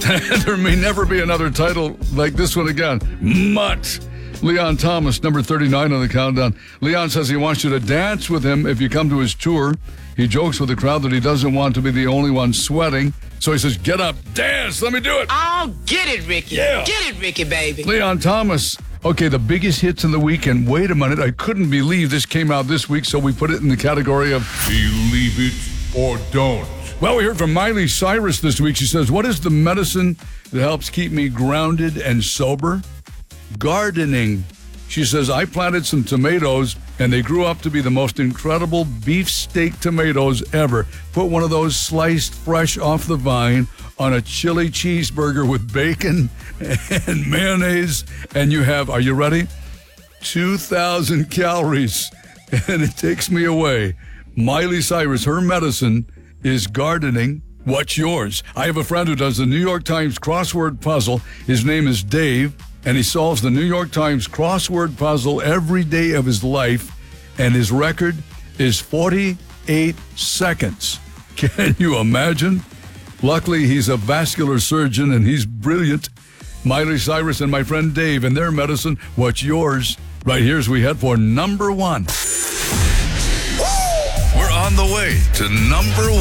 There may never be another title like this one again. Mutt. Leon Thomas, number 39 on the countdown. Leon says he wants you to dance with him if you come to his tour. He jokes with the crowd that he doesn't want to be the only one sweating. So he says, get up, dance, let me do it. Oh, get it, Ricky. Yeah. Get it, Ricky, baby. Leon Thomas. Okay, the biggest hits in the weekend. Wait a minute, I couldn't believe this came out this week, so we put it in the category of Believe it or don't. Well, we heard from Miley Cyrus this week. She says, what is the medicine that helps keep me grounded and sober? Gardening. She says, I planted some tomatoes and they grew up to be the most incredible beefsteak tomatoes ever. Put one of those sliced fresh off the vine on a chili cheeseburger with bacon and mayonnaise, and you have, are you ready? 2,000 calories, and it takes me away. Miley Cyrus, her medicine is gardening. What's yours? I have a friend who does the New York Times crossword puzzle. His name is Dave, and he solves the New York Times crossword puzzle every day of his life, and his record is 48 seconds. Can you imagine? Luckily, he's a vascular surgeon, and he's brilliant. Miley Cyrus and my friend Dave and their medicine. What's yours? Right here as we head for number one. We're on the way to number one.